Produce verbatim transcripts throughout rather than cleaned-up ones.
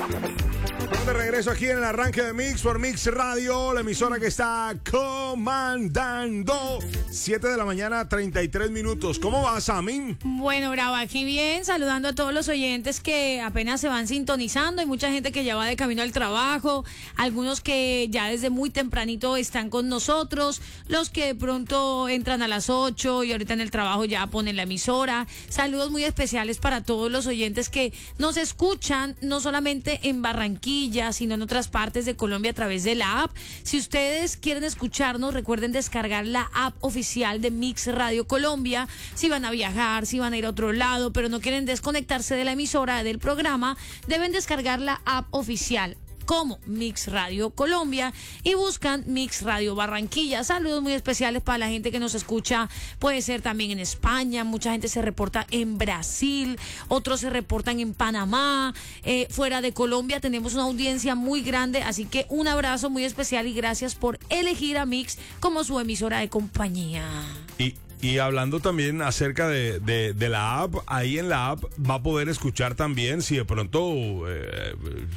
De regreso aquí en el arranque de Mix por Mix Radio, la emisora que está comandando. siete de la mañana, treinta y tres minutos. ¿Cómo vas, Sammy? Bueno, bravo, aquí bien, saludando a todos los oyentes que apenas se van sintonizando. Hay mucha gente que ya va de camino al trabajo, algunos que ya desde muy tempranito están con nosotros, los que de pronto entran a las ocho y ahorita en el trabajo ya ponen la emisora. Saludos muy especiales para todos los oyentes que nos escuchan, no solamente en Barranquilla, sino en otras partes de Colombia a través de la app. Si ustedes quieren escucharnos, recuerden descargar la app oficial de Mix Radio Colombia. Si van a viajar, si van a ir a otro lado, pero no quieren desconectarse de la emisora, del programa, deben descargar la app oficial como Mix Radio Colombia y buscan Mix Radio Barranquilla. Saludos muy especiales para la gente que nos escucha, puede ser también en España, mucha gente se reporta en Brasil, otros se reportan en Panamá, eh, fuera de Colombia tenemos una audiencia muy grande, así que un abrazo muy especial y gracias por elegir a Mix como su emisora de compañía. Y Y hablando también acerca de, de, de la app, ahí en la app va a poder escuchar también, si de pronto eh,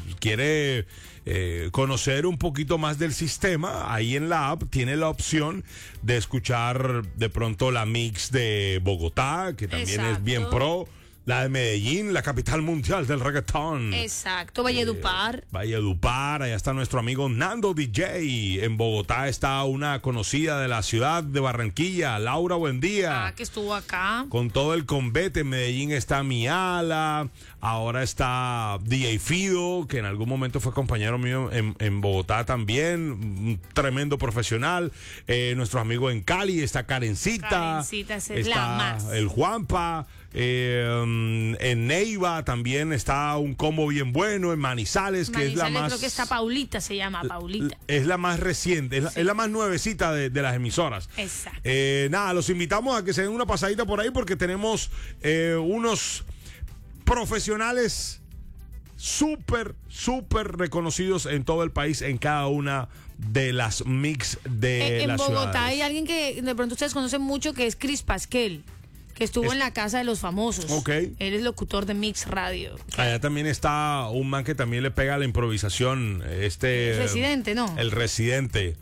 quiere eh, conocer un poquito más del sistema, ahí en la app tiene la opción de escuchar de pronto la mix de Bogotá, que también Exacto. es bien pro. La de Medellín, la capital mundial del reggaetón. Exacto, Valledupar. Eh, Valledupar, allá está nuestro amigo Nando D J. En Bogotá está una conocida de la ciudad de Barranquilla, Laura Buendía. Ah, que estuvo acá. Con todo el convete, en Medellín está Miala, ahora está D J Fido, que en algún momento fue compañero mío en, en Bogotá también, un tremendo profesional. Eh, nuestro amigo en Cali está Karencita. Karencita es está la más. El Juanpa. Eh, en Neiva también está un combo bien bueno, en Manizales, que Manizales, es la más... creo que está Paulita, se llama Paulita. Es la más reciente, es la, Sí. es la más nuevecita de, de las emisoras. Exacto. Eh, nada, los invitamos a que se den una pasadita por ahí porque tenemos eh, unos profesionales súper, súper reconocidos en todo el país, en cada una de las mix de Eh, en las Bogotá ciudades. hay alguien que de pronto ustedes conocen mucho, que es Chris Pasquel, que estuvo Es- en la Casa de los Famosos. Ok. Él es locutor de Mix Radio. Allá también está un man que también le pega a la improvisación, este... El Residente, ¿no? El Residente.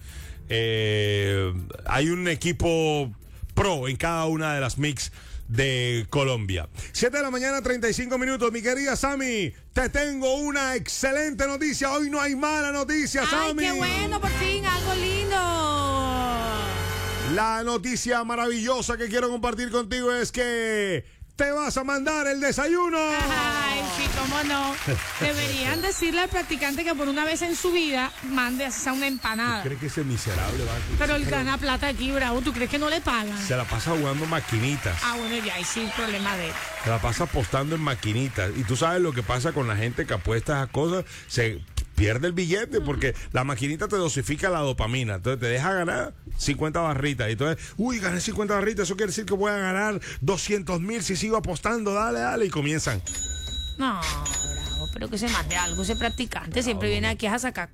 Eh, hay un equipo pro en cada una de las mix de Colombia. siete de la mañana, treinta y cinco minutos. Mi querida Sammy, te tengo una excelente noticia. Hoy no hay mala noticia, ¡Ay, Sammy. qué bueno! Por fin, algo lindo. La noticia maravillosa que quiero compartir contigo es que te vas a mandar el desayuno. Ay, sí, cómo no. Deberían decirle al practicante que por una vez en su vida mande así sea una empanada. ¿Crees que ese miserable va a... Pero él gana plata aquí, bravo. ¿Tú crees que no le pagan? Se la pasa jugando maquinitas. Ah, bueno, ya ahí sí, problema de él. Se la pasa apostando en maquinitas. Y tú sabes lo que pasa con la gente que apuesta a cosas. Se pierde el billete porque la maquinita te dosifica la dopamina. Entonces te deja ganar cincuenta barritas. Y entonces, uy, gané cincuenta barritas. Eso quiere decir que voy a ganar doscientos mil si sigo apostando. Dale, dale. Y comienzan. No, bravo, pero que se mande algo ese practicante. Siempre viene aquí a sacar